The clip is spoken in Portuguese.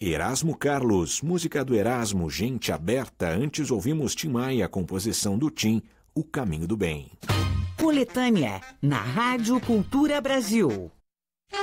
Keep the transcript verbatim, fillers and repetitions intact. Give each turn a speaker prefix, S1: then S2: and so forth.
S1: Erasmo Carlos, música do Erasmo, Gente Aberta. Antes ouvimos Tim Maia, composição do Tim, O Caminho do Bem.
S2: Coletânea, na Rádio Cultura Brasil.